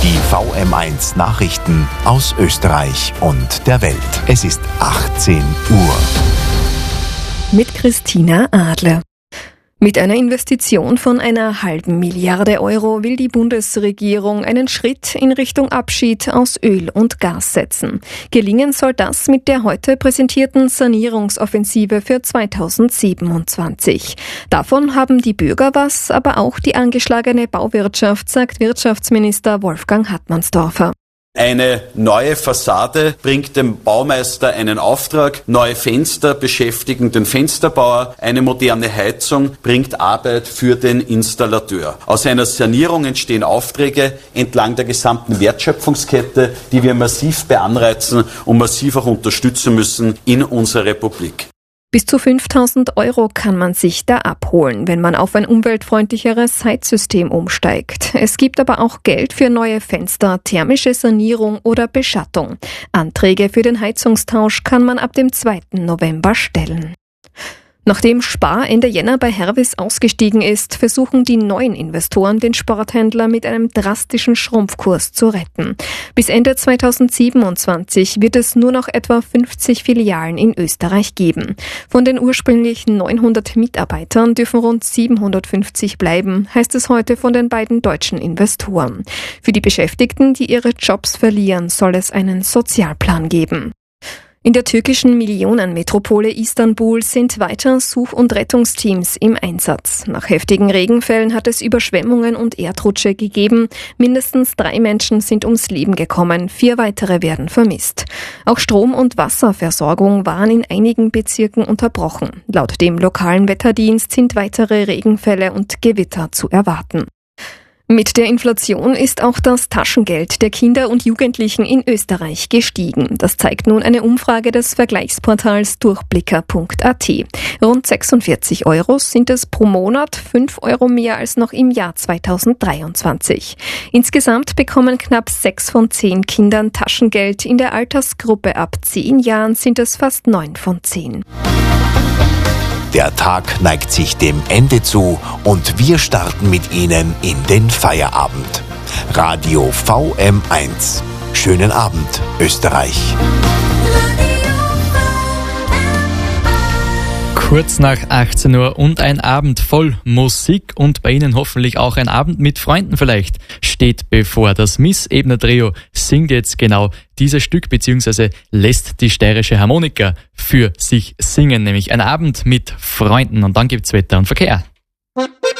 Die VM1 Nachrichten aus Österreich und der Welt. Es ist 18 Uhr. Mit Christina Adler. Mit einer Investition von 1,5 Milliarde Euro will die Bundesregierung einen Schritt in Richtung Abschied aus Öl und Gas setzen. Gelingen soll das mit der heute präsentierten Sanierungsoffensive für 2027. Davon haben die Bürger was, aber auch die angeschlagene Bauwirtschaft, sagt Wirtschaftsminister Wolfgang Hartmannsdorfer. Eine neue Fassade bringt dem Baumeister einen Auftrag, neue Fenster beschäftigen den Fensterbauer, eine moderne Heizung bringt Arbeit für den Installateur. Aus einer Sanierung entstehen Aufträge entlang der gesamten Wertschöpfungskette, die wir massiv beanreizen und massiv auch unterstützen müssen in unserer Republik. Bis zu 5.000 Euro kann man sich da abholen, wenn man auf ein umweltfreundlicheres Heizsystem umsteigt. Es gibt aber auch Geld für neue Fenster, thermische Sanierung oder Beschattung. Anträge für den Heizungstausch kann man ab dem 2. November stellen. Nachdem Spar Ende Jänner bei Hervis ausgestiegen ist, versuchen die neuen Investoren den Sporthändler mit einem drastischen Schrumpfkurs zu retten. Bis Ende 2027 wird es nur noch etwa 50 Filialen in Österreich geben. Von den ursprünglich 900 Mitarbeitern dürfen rund 750 bleiben, heißt es heute von den beiden deutschen Investoren. Für die Beschäftigten, die ihre Jobs verlieren, soll es einen Sozialplan geben. In der türkischen Millionenmetropole Istanbul sind weiter Such- und Rettungsteams im Einsatz. Nach heftigen Regenfällen hat es Überschwemmungen und Erdrutsche gegeben. Mindestens 3 Menschen sind ums Leben gekommen, 4 weitere werden vermisst. Auch Strom- und Wasserversorgung waren in einigen Bezirken unterbrochen. Laut dem lokalen Wetterdienst sind weitere Regenfälle und Gewitter zu erwarten. Mit der Inflation ist auch das Taschengeld der Kinder und Jugendlichen in Österreich gestiegen. Das zeigt nun eine Umfrage des Vergleichsportals Durchblicker.at. Rund 46 Euro sind es pro Monat, 5 Euro mehr als noch im Jahr 2023. Insgesamt bekommen knapp 6 von 10 Kindern Taschengeld. In der Altersgruppe ab 10 Jahren sind es fast 9 von 10. Der Tag neigt sich dem Ende zu und wir starten mit Ihnen in den Feierabend. Radio VM1. Schönen Abend, Österreich. Kurz nach 18 Uhr und ein Abend voll Musik und bei Ihnen hoffentlich auch ein Abend mit Freunden vielleicht steht bevor. Das Miss Ebner Trio singt jetzt genau dieses Stück bzw. lässt die steirische Harmonika für sich singen, nämlich ein Abend mit Freunden und dann gibt's Wetter und Verkehr.